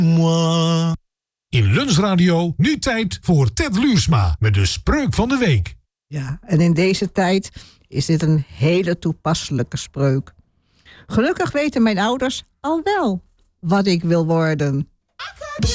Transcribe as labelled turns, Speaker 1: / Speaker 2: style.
Speaker 1: Moi. In Lunchradio nu tijd voor Ted Luursma met de spreuk van de week.
Speaker 2: Ja, en in deze tijd is dit een hele toepasselijke spreuk. Gelukkig weten mijn ouders al wel wat ik wil worden.